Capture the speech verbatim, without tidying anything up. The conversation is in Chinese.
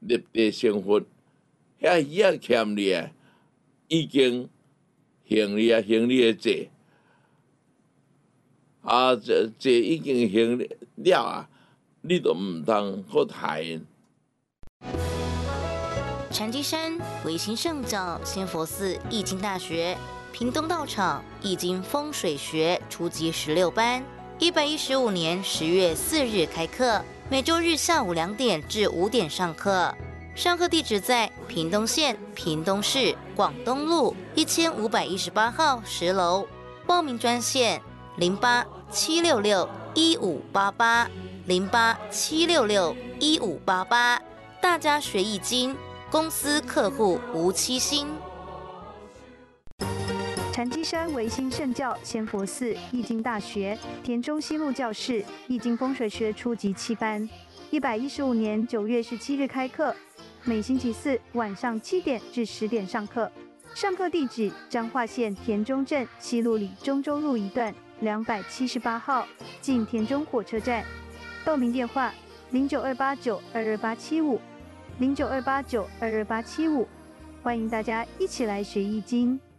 立地成佛，遐鱼仔欠你啊，已经行你啊，行你的罪。啊，这这已经行了啊，你都唔通搁害因。 禅机山唯心圣教仙佛寺易经大学，屏东道场易经风水学初级十六班，一百一十五年十月四日开课，每周日下午两点至五点上课。上课地址在屏东县屏东市广东路一千五百一十八号十楼。报名专线零八七六六一五八八零八七六六一五八八。大家学易经，公司客户无欺心。 禅机山唯心圣教仙佛寺易经大学田中西路教室易经风水学初级七班，一百一十五年九月十七日开课，每星期四晚上七点至十点上课。上课地址：彰化县田中镇西路里中州路一段两百七十八号，近田中火车站。报名电话：零九二八九二二八七五零九二八九二二八七五。欢迎大家一起来学易经。